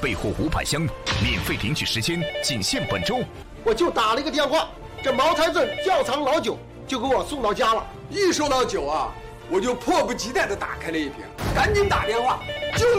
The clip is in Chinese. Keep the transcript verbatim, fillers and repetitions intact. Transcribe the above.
备货五百箱，免费领取时间仅限本周。 我就打了一个电话，这茅台镇窖藏老酒就给我送到家了。 一收到酒啊，我就迫不及待地打开了一瓶，赶紧打电话，就